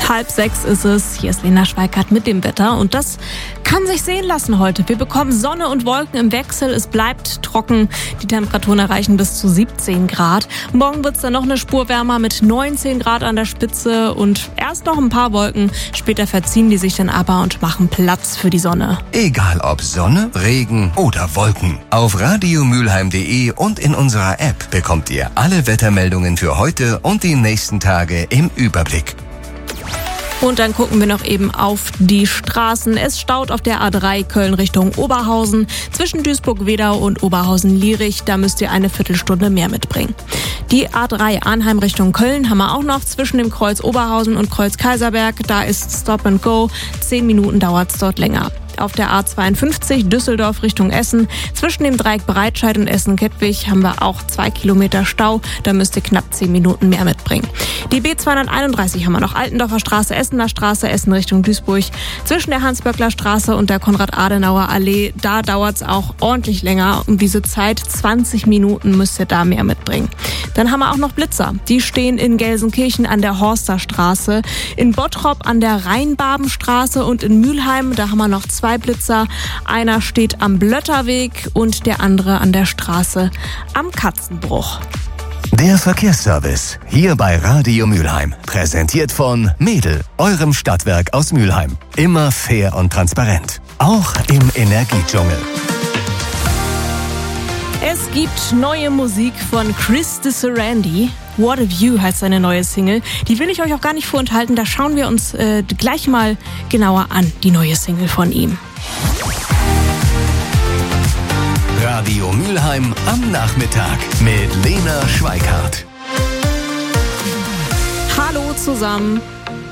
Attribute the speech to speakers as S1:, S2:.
S1: 5:30 ist es. Hier ist Lena Schweikart mit dem Wetter und das kann sich sehen lassen heute. Wir bekommen Sonne und Wolken im Wechsel. Es bleibt trocken. Die Temperaturen erreichen bis zu 17 Grad. Morgen wird es dann noch eine Spur wärmer mit 19 Grad an der Spitze und erst noch ein paar Wolken. Später verziehen die sich dann aber und machen Platz für die Sonne.
S2: Egal ob Sonne, Regen oder Wolken. Auf radiomülheim.de und in unserer App bekommt ihr alle Wettermeldungen für heute und die nächsten Tage im Überblick.
S1: Und dann gucken wir noch eben auf die Straßen. Es staut auf der A3 Köln Richtung Oberhausen. Zwischen Duisburg-Wedau und Oberhausen-Lierich, da müsst ihr eine Viertelstunde mehr mitbringen. Die A3 Arnheim Richtung Köln haben wir auch noch zwischen dem Kreuz Oberhausen und Kreuz Kaiserberg. Da ist Stop and Go. 10 Minuten dauert es dort länger. Auf der A52 Düsseldorf Richtung Essen. Zwischen dem Dreieck Breitscheid und Essen-Kettwig haben wir auch 2 Kilometer Stau. Da müsst ihr knapp 10 Minuten mehr mitbringen. Die B231 haben wir noch. Altendorfer Straße, Essener Straße, Essen Richtung Duisburg. Zwischen der Hans-Böckler Straße und der Konrad-Adenauer Allee, da dauert es auch ordentlich länger. Um diese Zeit, 20 Minuten müsst ihr da mehr mitbringen. Dann haben wir auch noch Blitzer. Die stehen in Gelsenkirchen an der Horster Straße, in Bottrop an der Rheinbabenstraße und in Mülheim, da haben wir noch 2 Blitzer. Einer steht am Blötterweg und der andere an der Straße am Katzenbruch.
S2: Der Verkehrsservice hier bei Radio Mülheim. Präsentiert von Mädel, eurem Stadtwerk aus Mülheim. Immer fair und transparent. Auch im Energiedschungel.
S1: Es gibt neue Musik von Chris Sarandon. What a View heißt seine neue Single. Die will ich euch auch gar nicht vorenthalten. Da schauen wir uns gleich mal genauer an, die neue Single von ihm.
S2: Radio Mülheim am Nachmittag mit Lena Schweikart.
S1: Hallo zusammen.